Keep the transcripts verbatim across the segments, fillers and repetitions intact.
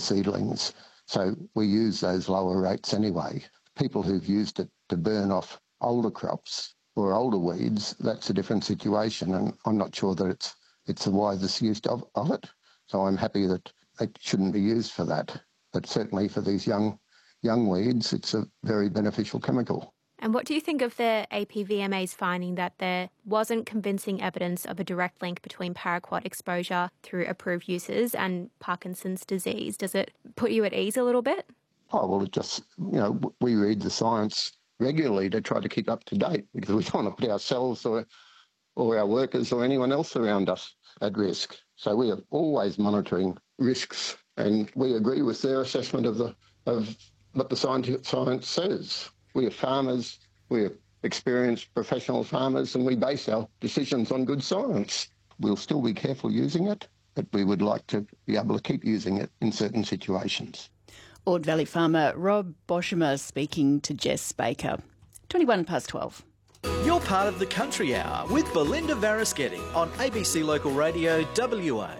seedlings. So we use those lower rates anyway. People who've used it to burn off older crops or older weeds, that's a different situation, and I'm not sure that it's it's the wisest use of, of it. So I'm happy that it shouldn't be used for that. But certainly for these young young weeds, it's a very beneficial chemical. And what do you think of the A P V M A's finding that there wasn't convincing evidence of a direct link between paraquat exposure through approved uses and Parkinson's disease? Does it put you at ease a little bit? Oh, well, it just, you know, we read the science regularly to try to keep up to date because we don't want to put ourselves or, or our workers or anyone else around us at risk. So we are always monitoring risks, and we agree with their assessment of the of what the scientific science says. We are farmers, we are experienced professional farmers, and we base our decisions on good science. We'll still be careful using it, but we would like to be able to keep using it in certain situations. Ord Valley farmer Rob Boshimer speaking to Jess Baker. twenty-one past twelve. You're part of the Country Hour with Belinda Varischetti on A B C Local Radio W A.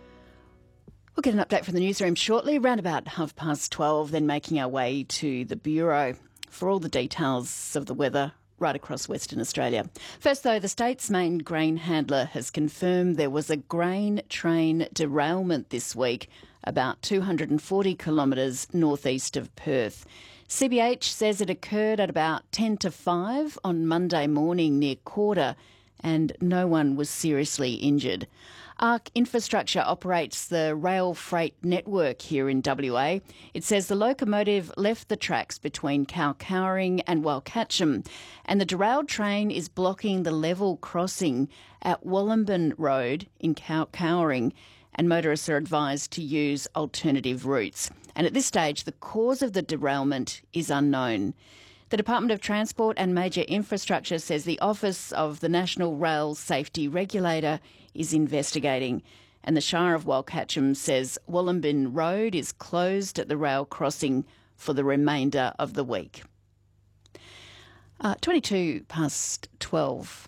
We'll get an update from the newsroom shortly, around about half past twelve, then making our way to the Bureau for all the details of the weather right across Western Australia. First, though, the state's main grain handler has confirmed there was a grain train derailment this week about two hundred forty kilometres northeast of Perth. C B H says it occurred at about ten to five on Monday morning near Corder, and no one was seriously injured. ARC Infrastructure operates the rail freight network here in W A. It says the locomotive left the tracks between Cowcowring and Walcatcham, and the derailed train is blocking the level crossing at Wollumben Road in Cowcowring, and motorists are advised to use alternative routes. And at this stage, the cause of the derailment is unknown. The Department of Transport and Major Infrastructure says the Office of the National Rail Safety Regulator is investigating. And the Shire of Walcatcham says Wollumben Road is closed at the rail crossing for the remainder of the week. Uh, twenty-two past twelve.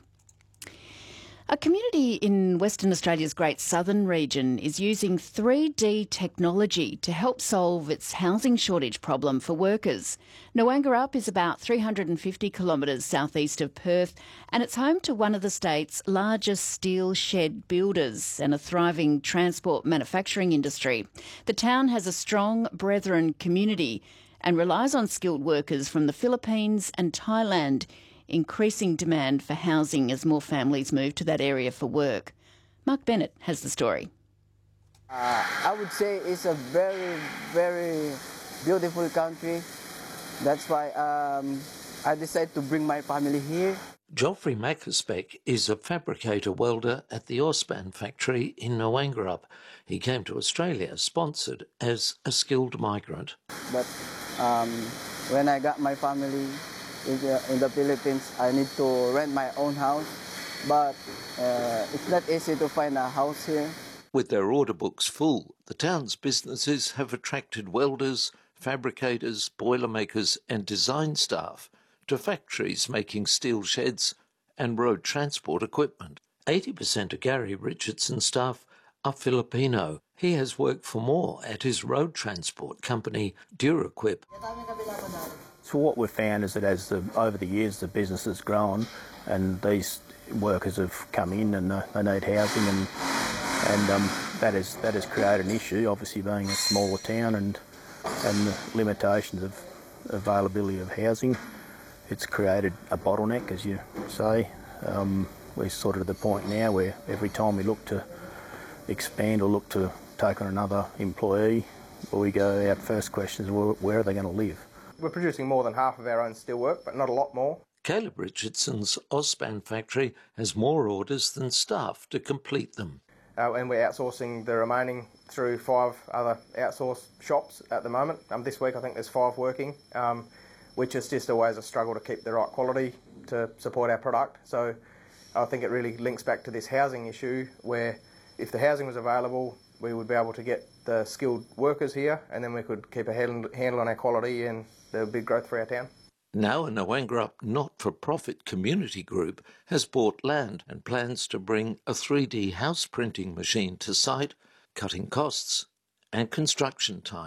A community in Western Australia's Great Southern region is using three D technology to help solve its housing shortage problem for workers. Noangarup is about three hundred fifty kilometres southeast of Perth, and it's home to one of the state's largest steel shed builders and a thriving transport manufacturing industry. The town has a strong Brethren community and relies on skilled workers from the Philippines and Thailand, increasing demand for housing as more families move to that area for work. Mark Bennett has the story. Uh, I would say it's a very, very beautiful country. That's why um, I decided to bring my family here. Geoffrey Mackerspec is a fabricator welder at the Orspan factory in Noangarup. He came to Australia sponsored as a skilled migrant. But um, when I got my family In the, in the Philippines, I need to rent my own house, but uh, it's not easy to find a house here. With their order books full, the town's businesses have attracted welders, fabricators, boilermakers and design staff to factories making steel sheds and road transport equipment. eighty percent of Gary Richardson's staff are Filipino. He has worked for more at his road transport company, Duraquip. So what we've found is that as the, over the years the business has grown and these workers have come in and uh, they need housing, and and um, that is that has created an issue, obviously being a smaller town and and the limitations of availability of housing. It's created a bottleneck, as you say. Um, we're sort of at the point now where every time we look to expand or look to take on another employee, we go, our first question is, well, where are they going to live? We're producing more than half of our own steelwork, but not a lot more. Caleb Richardson's Ospan factory has more orders than staff to complete them. Uh, and we're outsourcing the remaining through five other outsourced shops at the moment. Um, this week I think there's five working, um, which is just always a struggle to keep the right quality to support our product. So I think it really links back to this housing issue, where if the housing was available, we would be able to get the skilled workers here, and then we could keep a handle on our quality, and there would be growth for our town. Now a Noangarup not-for-profit community group has bought land and plans to bring a three D house printing machine to site, cutting costs and construction time.